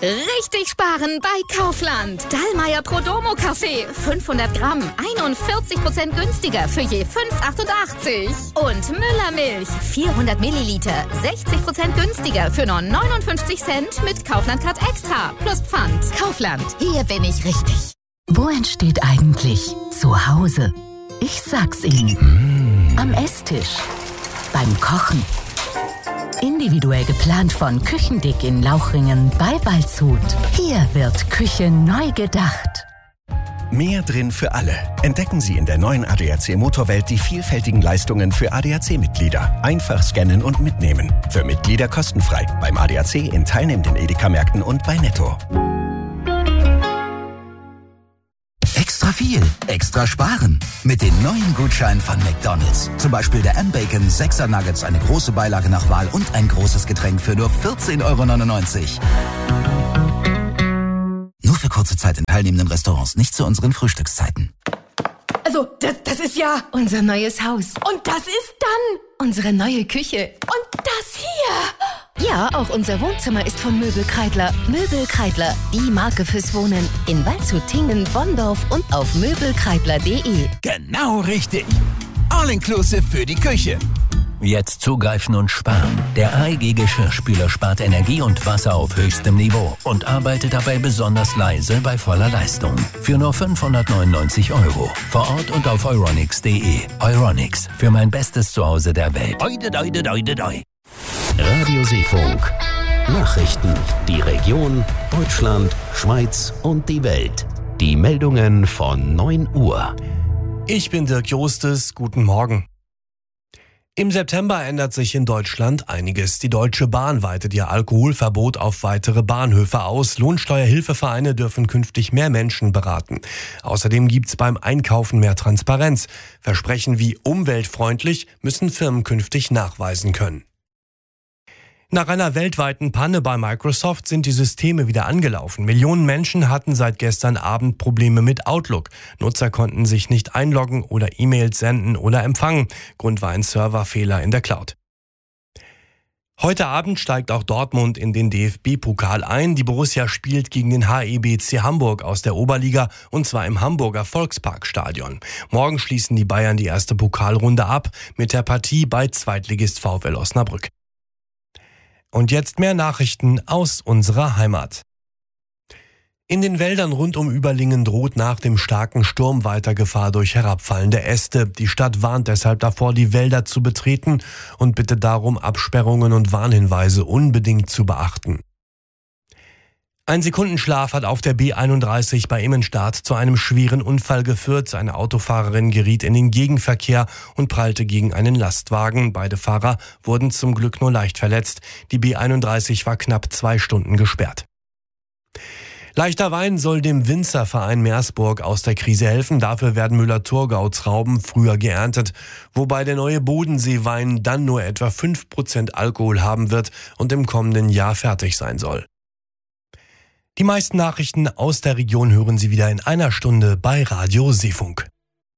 Richtig sparen bei Kaufland. Dallmayr Prodomo Kaffee, 500 Gramm, 41% günstiger für je 5,88. Und Müller Milch, 400 Milliliter, 60% günstiger für nur 59 Cent mit Kaufland Card Extra plus Pfand. Kaufland, hier bin ich richtig. Wo entsteht eigentlich Zuhause? Ich sag's Ihnen. Am Esstisch. Beim Kochen. Individuell geplant von Küchendick in Lauchringen bei Waldshut. Hier wird Küche neu gedacht. Mehr drin für alle. Entdecken Sie in der neuen ADAC Motorwelt die vielfältigen Leistungen für ADAC-Mitglieder. Einfach scannen und mitnehmen. Für Mitglieder kostenfrei. Beim ADAC in teilnehmenden Edeka-Märkten und bei Netto. Extra viel, extra sparen. Mit den neuen Gutscheinen von McDonald's. Zum Beispiel der M-Bacon 6er Nuggets, eine große Beilage nach Wahl und ein großes Getränk für nur 14,99 €. Nur für kurze Zeit in teilnehmenden Restaurants, nicht zu unseren Frühstückszeiten. Also, das ist ja Unser neues Haus. Und das ist dann Unsere neue Küche. und das hier. Ja, auch unser Wohnzimmer ist von Möbel Kreidler. Möbel Kreidler, die Marke fürs Wohnen. In Waldshut, Tingen, Bonndorf und auf möbelkreidler.de. Genau richtig. All-inclusive für die Küche. Jetzt zugreifen und sparen. Der AEG Geschirrspüler spart Energie und Wasser auf höchstem Niveau und arbeitet dabei besonders leise bei voller Leistung. Für nur 599 €. Vor Ort und auf euronics.de. Euronics, für mein bestes Zuhause der Welt. Radio Seefunk. Nachrichten. Die Region, Deutschland, Schweiz und die Welt. Die Meldungen von 9 Uhr. Ich bin Dirk Jostes. Guten Morgen. Im September ändert sich in Deutschland einiges. Die Deutsche Bahn weitet ihr Alkoholverbot auf weitere Bahnhöfe aus. Lohnsteuerhilfevereine dürfen künftig mehr Menschen beraten. Außerdem gibt's beim Einkaufen mehr Transparenz. Versprechen wie umweltfreundlich müssen Firmen künftig nachweisen können. Nach einer weltweiten Panne bei Microsoft sind die Systeme wieder angelaufen. Millionen Menschen hatten seit gestern Abend Probleme mit Outlook. Nutzer konnten sich nicht einloggen oder E-Mails senden oder empfangen. Grund war ein Serverfehler in der Cloud. Heute Abend steigt auch Dortmund in den DFB-Pokal ein. Die Borussia spielt gegen den HEBC Hamburg aus der Oberliga und zwar im Hamburger Volksparkstadion. Morgen schließen die Bayern die erste Pokalrunde ab mit der Partie bei Zweitligist VfL Osnabrück. Und jetzt mehr Nachrichten aus unserer Heimat. In den Wäldern rund um Überlingen droht nach dem starken Sturm weiter Gefahr durch herabfallende Äste. Die Stadt warnt deshalb davor, die Wälder zu betreten und bittet darum, Absperrungen und Warnhinweise unbedingt zu beachten. Ein Sekundenschlaf hat auf der B31 bei Immenstadt zu einem schweren Unfall geführt. Eine Autofahrerin geriet in den Gegenverkehr und prallte gegen einen Lastwagen. Beide Fahrer wurden zum Glück nur leicht verletzt. Die B31 war knapp 2 Stunden gesperrt. Leichter Wein soll dem Winzerverein Meersburg aus der Krise helfen. Dafür werden Müller-Thurgau-Trauben früher geerntet, wobei der neue Bodenseewein dann nur etwa 5% Alkohol haben wird und im kommenden Jahr fertig sein soll. Die meisten Nachrichten aus der Region hören Sie wieder in einer Stunde bei Radio Seefunk.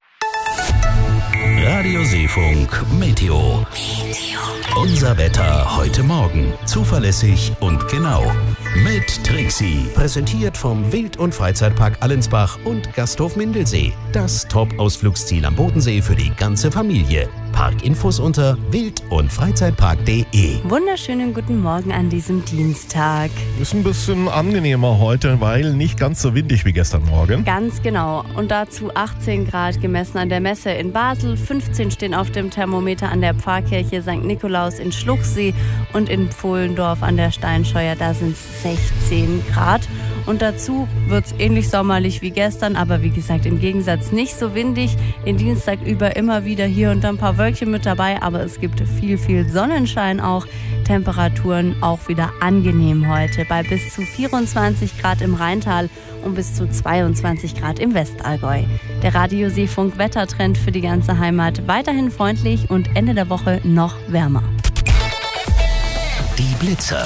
Radio Seefunk Meteo. Unser Wetter heute Morgen. Zuverlässig und genau. Mit Trixie. Präsentiert vom Wild- und Freizeitpark Allensbach und Gasthof Mindelsee. Das Top-Ausflugsziel am Bodensee für die ganze Familie. Parkinfos unter wild- und freizeitpark.de. Wunderschönen guten Morgen an diesem Dienstag. Ist ein bisschen angenehmer heute, weil nicht ganz so windig wie gestern Morgen. Ganz genau. Und dazu 18 Grad gemessen an der Messe in Basel, 15 stehen auf dem Thermometer an der Pfarrkirche St. Nikolaus in Schluchsee und in Pfullendorf an der Steinscheuer, da sind es 16 Grad. Und dazu wird es ähnlich sommerlich wie gestern, aber wie gesagt im Gegensatz nicht so windig. Den Dienstag über immer wieder hier und da ein paar Wölkchen mit dabei, aber es gibt viel Sonnenschein auch. Temperaturen auch wieder angenehm heute bei bis zu 24 Grad im Rheintal und bis zu 22 Grad im Westallgäu. Der Radio Seefunk Wettertrend für die ganze Heimat weiterhin freundlich und Ende der Woche noch wärmer. Die Blitzer.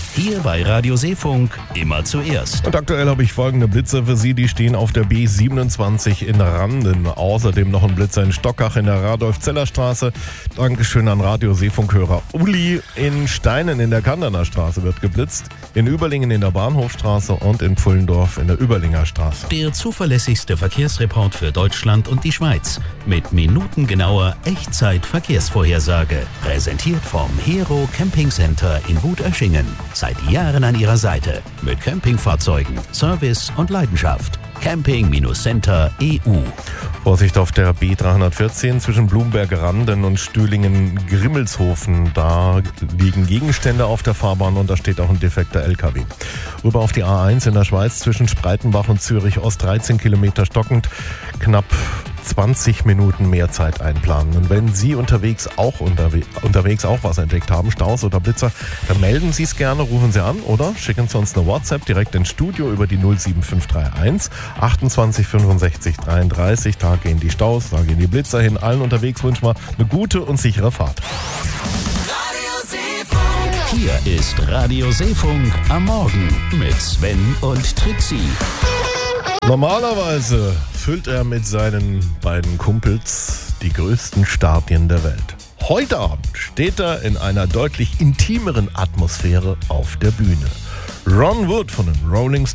Hier bei Radio Seefunk immer zuerst. Und aktuell habe ich folgende Blitzer für Sie, die stehen auf der B27 in Randen. Außerdem noch ein Blitzer in Stockach in der Radolf-Zeller-Straße. Dankeschön an Radio Seefunk-Hörer Uli. In Steinen in der Kanderner Straße wird geblitzt. In Überlingen in der Bahnhofstraße und in Pfullendorf in der Überlinger Straße. Der zuverlässigste Verkehrsreport für Deutschland und die Schweiz. Mit minutengenauer Echtzeit-Verkehrsvorhersage. Präsentiert vom Hero Camping Center in Wutöschingen. Seit Jahren an Ihrer Seite. Mit Campingfahrzeugen, Service und Leidenschaft. Camping-Center EU. Vorsicht auf der B314 zwischen Blumberg-Randen und Stühlingen-Grimmelshofen. Da liegen Gegenstände auf der Fahrbahn und da steht auch ein defekter LKW. Rüber auf die A1 in der Schweiz zwischen Spreitenbach und Zürich Ost 13 Kilometer stockend. Knapp 20 Minuten mehr Zeit einplanen. Und wenn Sie unterwegs auch was entdeckt haben, Staus oder Blitzer, dann melden Sie es gerne, rufen Sie an oder schicken Sie uns eine WhatsApp direkt ins Studio über die 07531 28 65 33. Da gehen die Staus, da gehen die Blitzer hin. Allen unterwegs wünschen wir eine gute und sichere Fahrt. Hier ist Radio Seefunk am Morgen mit Sven und Trixie. Normalerweise füllt er mit seinen beiden Kumpels die größten Stadien der Welt. Heute Abend steht er in einer deutlich intimeren Atmosphäre auf der Bühne. Ron Wood von den Rolling Stones